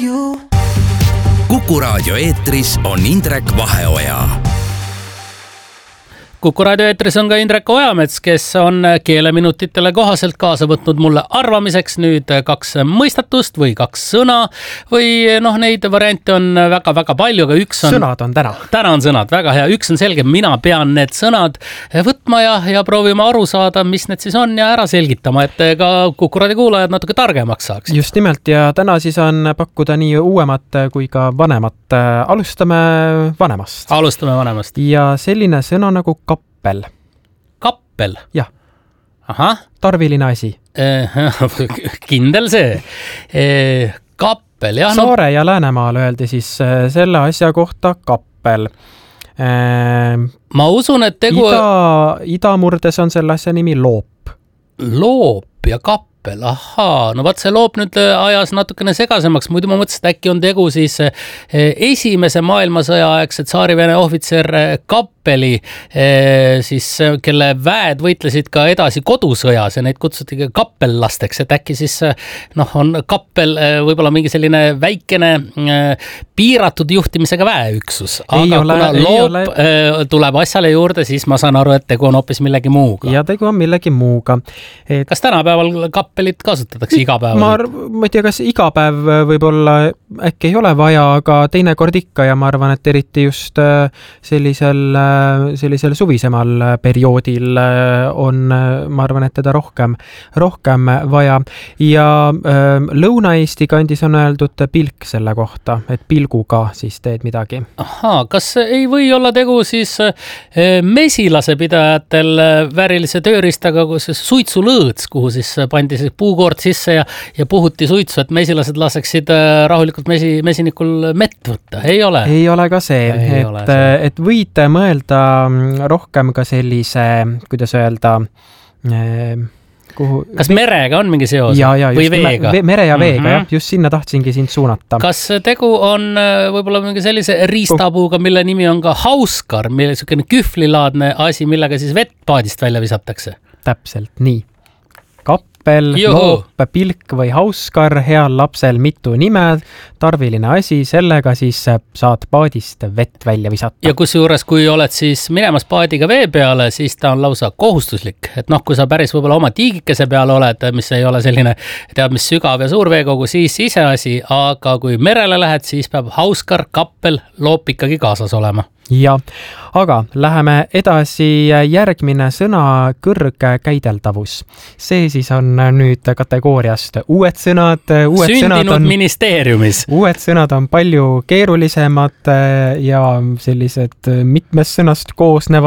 you. Kuku Raadio eetris on Indrek Vaheoja. Kuku Raadio eetris on ka Indrek Ojamets, kes on keeleminutitele kohaselt kaasa võtnud mulle arvamiseks nüüd 2 mõistatust või 2 sõna või neid variante on väga-väga palju, aga üks on... Sõnad on täna. Täna on sõnad, väga hea. Üks on selge, mina pean need sõnad võtma ja proovima aru saada, mis need siis on ja ära selgitama, et ka Kuku Raadio kuulajad natuke targemaks saaks. Just nimelt ja täna siis on pakkuda nii uuemat kui ka vanemat. Alustame vanemast. Ja selline sõna nagu kappel. Kappel? Jah. Aha. Tarviline asi. Kindel see. Kappel, jah. Saare ja Läänemaal öeldi siis selle asja kohta kappel. Ma usun, et tegu... Idamurdes on selle asja nimi loop. Loop ja kappel. Ahaa, no vaat see loop nüüd ajas natukene segasemaks. Muidu ma mõtlesin, et äkki on tegu siis esimese maailmasõja aegse tsaari-Vene ohvitser Kappeli, siis kelle väed võitlesid ka edasi kodusõjas ja neid kutsuti ka kappellasteks, et äkki siis on kappel võib-olla mingi selline väikene piiratud juhtimisega väeüksus. Aga kuna loop tuleb asjale juurde, siis ma saan aru, et tegu on hoopis millegi muuga. Ja tegu on millegi muuga. Kas tänapäeval kappelit kasutatakse igapäeval? Ma ei tea, kas igapäev võib-olla äkki ei ole vaja, aga teinekord ikka ja ma arvan, et eriti just sellisel suvisemal perioodil on, ma arvan, et teda rohkem vaja. Ja Lõuna-Eesti kandis on öeldud pilk selle kohta, et pilguga siis teed midagi. Ahaa, kas ei või olla tegu siis mesilase pidajatel väärilise tööriistaga, kus suitsulõõts, kuhu siis pandi puukoort sisse ja puhuti suitsu, et mesilased laseksid rahulikult mesinikul mett võtta? Ei ole? Ei ole ka see, et võite mõelda rohkem ka sellise, kuidas öelda, Kas merega on mingi seos? Või veega? Mere ja veega, jah, just sinna tahtsingi sind suunata. Kas tegu on võib-olla mingi sellise riistapuuga, mille nimi on ka hauskar, mille selline kühvlilaadne asi, millega siis vett paadist välja visatakse? Täpselt, nii. Kappel, loop, pilk või hauskar, heal lapsel mitu nime, tarviline asi, sellega siis saad paadist vett välja visata. Ja kusjuures, kui oled siis minemas paadiga vee peale, siis ta on lausa kohustuslik. Et kui sa päris võib-olla oma tiigikese peale oled, mis ei ole selline, teab mis sügav ja suur veekogu, siis ise asi, aga kui merele lähed, siis peab hauskar, kappel, loop ikkagi kaasas olema. Ja, aga läheme edasi järgmine sõna kõrgkäideldavus. See siis on nüüd kategooriast uued sõnad. Sündinud ministeeriumis. Uued sõnad on palju keerulisemad ja sellised mitmest sõnast koosnevad.